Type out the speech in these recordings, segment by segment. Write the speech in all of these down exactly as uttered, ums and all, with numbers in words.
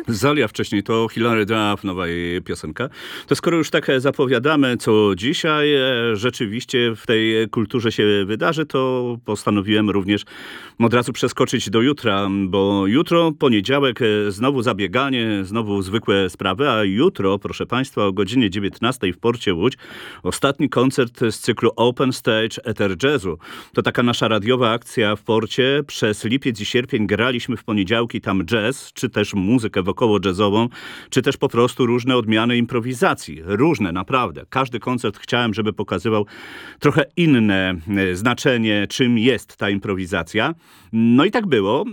Zalia wcześniej, to Hilary Duff, nowa jej piosenka. To skoro już tak zapowiadamy, co dzisiaj rzeczywiście w tej kulturze się wydarzy, to postanowiłem również od razu przeskoczyć do jutra, bo jutro, poniedziałek, znowu zabieganie, znowu zwykłe sprawy, a jutro, proszę Państwa, o godzinie dziewiętnastej w Porcie Łódź ostatni koncert z cyklu Open Stage Ether Jazzu. To taka nasza radiowa akcja w Porcie. Przez lipiec i sierpień graliśmy w poniedziałki tam jazz, czy też muzykę wokoło-jazzową, czy też po prostu różne odmiany improwizacji. Różne, naprawdę. Każdy koncert chciałem, żeby pokazywał trochę inne znaczenie, czym jest ta improwizacja. No i tak było.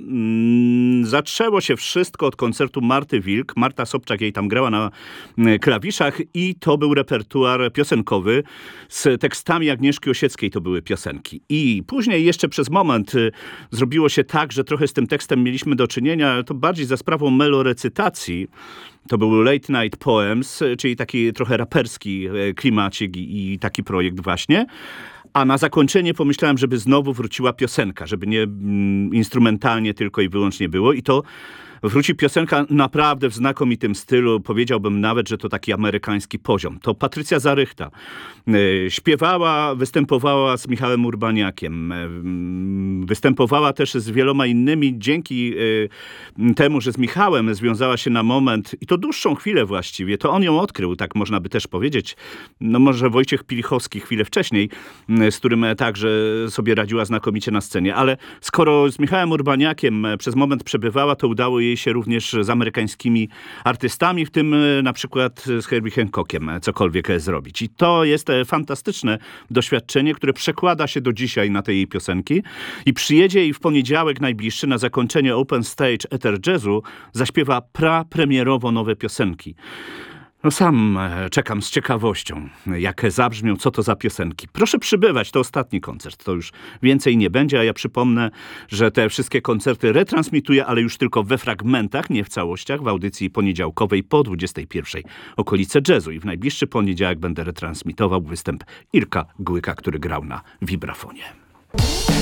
Zaczęło się wszystko od koncertu Marty Wilk. Marta Sobczak jej tam grała na klawiszach i to był repertuar piosenkowy z tekstami Agnieszki Osieckiej, to były piosenki. I później jeszcze przez moment zrobiło się tak, że trochę z tym tekstem mieliśmy do czynienia, ale to bardziej za sprawą melorecytacji. To był Late Night Poems, czyli taki trochę raperski klimacik i, i taki projekt właśnie. A na zakończenie pomyślałem, żeby znowu wróciła piosenka, żeby nie mm, instrumentalnie tylko i wyłącznie było. I to wróci piosenka naprawdę w znakomitym stylu. Powiedziałbym nawet, że to taki amerykański poziom. To Patrycja Zarychta. Śpiewała, występowała z Michałem Urbaniakiem. Występowała też z wieloma innymi. Dzięki temu, że z Michałem związała się na moment, i to dłuższą chwilę właściwie, to on ją odkrył, tak można by też powiedzieć. No może Wojciech Pilichowski chwilę wcześniej, z którym także sobie radziła znakomicie na scenie. Ale skoro z Michałem Urbaniakiem przez moment przebywała, to udało jej się również z amerykańskimi artystami, w tym na przykład z Herbie Hancockiem cokolwiek zrobić. I to jest fantastyczne doświadczenie, które przekłada się do dzisiaj na te jej piosenki. I przyjedzie i w poniedziałek najbliższy na zakończenie Open Stage Ether Jazzu zaśpiewa prapremierowo nowe piosenki. No sam czekam z ciekawością, jak zabrzmią, co to za piosenki. Proszę przybywać, to ostatni koncert, to już więcej nie będzie, a ja przypomnę, że te wszystkie koncerty retransmituję, ale już tylko we fragmentach, nie w całościach, w audycji poniedziałkowej po dwudziestej pierwszej okolice jazzu. I w najbliższy poniedziałek będę retransmitował występ Irka Głyka, który grał na wibrafonie.